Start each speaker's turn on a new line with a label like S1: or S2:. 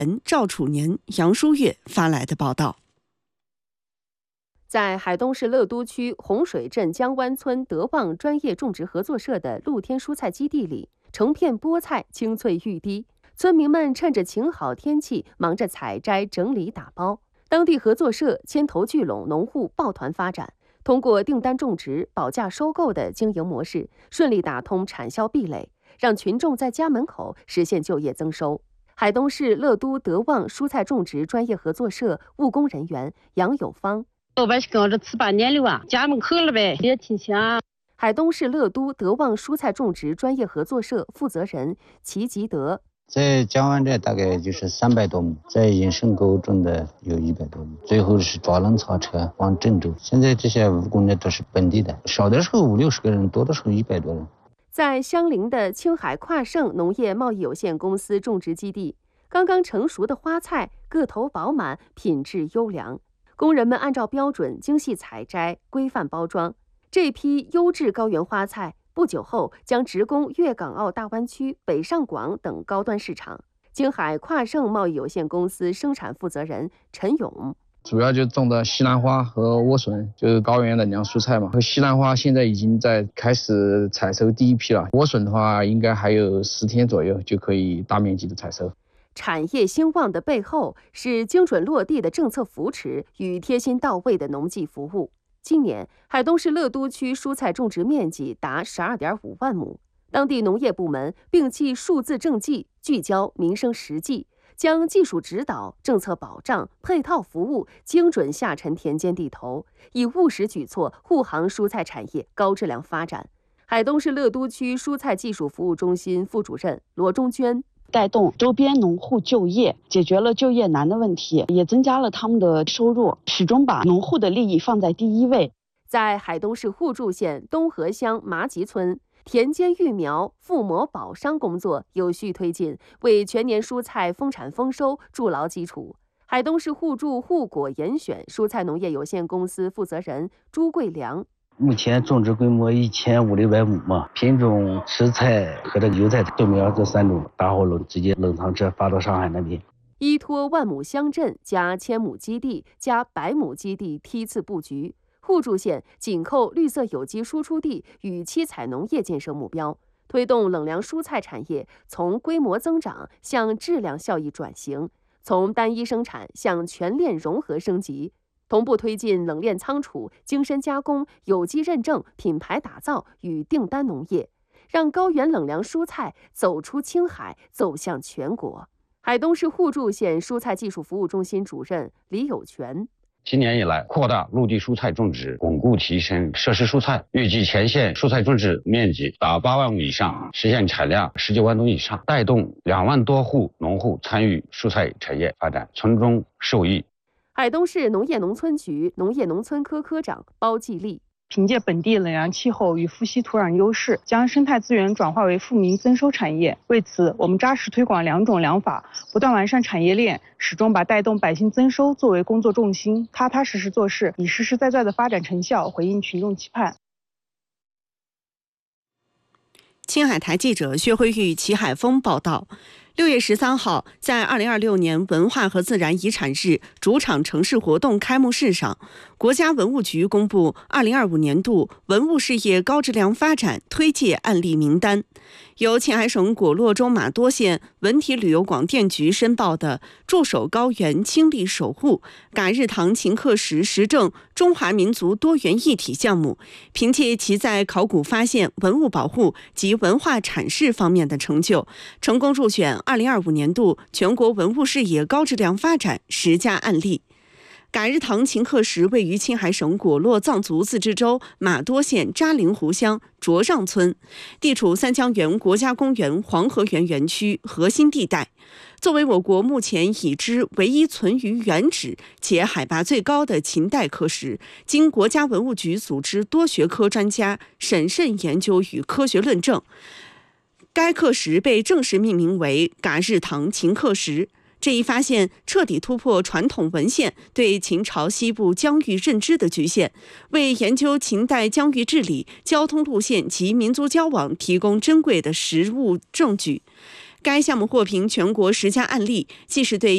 S1: 赵楚年、杨书月发来的报道。
S2: 在海东市乐都区洪水镇江湾村德旺专业种植合作社的露天蔬菜基地里，成片菠菜青翠欲滴，村民们趁着晴好天气忙着采摘、整理、打包。当地合作社牵头聚拢农户抱团发展，通过订单种植、保价收购的经营模式，顺利打通产销壁垒，让群众在家门口实现就业增收。海东市乐都德旺蔬菜种植专业合作社务工人员杨有芳。
S3: 老百姓跟着吃半年了啊，家门口了呗，也挺香。
S2: 海东市乐都德旺蔬菜种植专业合作社负责人齐吉德，
S4: 在江湾这大概就是300多亩，在引申沟种的有100多亩，最后是抓轮槽车往郑州。现在这些务工呢都是本地的，少的时候50-60个人，多的时候100多人。
S2: 在相邻的青海跨盛农业贸易有限公司种植基地，刚刚成熟的花菜个头饱满，品质优良。工人们按照标准精细采摘、规范包装，这批优质高原花菜不久后将直供粤港澳大湾区、北上广等高端市场。青海跨盛贸易有限公司生产负责人陈勇，
S5: 主要就种的西兰花和莴笋，就是高原冷凉蔬菜嘛。和西兰花现在已经在开始采收第一批了，莴笋的话应该还有10天左右就可以大面积的采收。
S2: 产业兴旺的背后是精准落地的政策扶持与贴心到位的农技服务。今年，海东市乐都区蔬菜种植面积达12.5万亩，当地农业部门摒弃数字政绩，聚焦民生实际，将技术指导、政策保障、配套服务精准下沉田间地头，以务实举措护航蔬菜产业高质量发展。海东市乐都区蔬菜技术服务中心副主任罗中娟，
S6: 带动周边农户就业，解决了就业难的问题，也增加了他们的收入，始终把农户的利益放在第一位。
S2: 在海东市互助县东河乡麻集村，田间育苗、覆膜保墒工作有序推进，为全年蔬菜丰产丰收筑牢基础。海东市互助护果严选蔬菜农业有限公司负责人朱桂良，
S7: 目前种植规模1500-600亩嘛，品种实菜和这个油菜豆苗这3种，打好了直接冷藏车发到上海那边。
S2: 依托万亩乡镇加1000亩基地加100亩基地梯次布局，互助县紧扣绿色有机输出地与七彩农业建设目标，推动冷凉蔬菜产业从规模增长向质量效益转型，从单一生产向全链融合升级。同步推进冷链仓储、精深加工、有机认证、品牌打造与订单农业，让高原冷凉蔬菜走出青海，走向全国。海东市互助县蔬菜技术服务中心主任李有全，
S8: 今年以来，扩大陆地蔬菜种植，巩固提升涉事蔬菜，预计全县蔬菜种植面积达8万亩以上，实现产量19万吨以上，带动2万多户农户参与蔬菜产业发展，从中受益。
S2: 海东市农业农村局农业农村科科长包继利，
S9: 凭借本地冷凉气候与富硒土壤优势，将生态资源转化为富民增收产业。为此，我们扎实推广2种良法，不断完善产业链，始终把带动百姓增收作为工作重心，踏踏实实做事，以实实在在的发展成效回应群众期盼。
S1: 青海台记者薛辉玉、齐海峰报道。6月13号，在2026年文化和自然遗产日主场城市活动开幕式上，国家文物局公布2025年度文物事业高质量发展推介案例名单。由青海省果洛州玛多县文体旅游广电局申报的驻守高原倾力守护嘎日塘秦克石实证中华民族多元一体项目，凭借其在考古发现、文物保护及文化阐释方面的成就，成功入选2025年度全国文物事业高质量发展10佳案例。嘎日塘秦克石位于青海省果洛藏族自治州玛多县扎陵湖乡卓让村，地处三江源国家公园黄河源园区核心地带。作为我国目前已知唯一存于原址且海拔最高的秦代刻石，经国家文物局组织多学科专家审慎研究与科学论证，该刻石被正式命名为嘎日塘秦克石。这一发现彻底突破传统文献对秦朝西部疆域认知的局限，为研究秦代疆域治理、交通路线及民族交往提供珍贵的实物证据。该项目获评全国10佳案例，既是对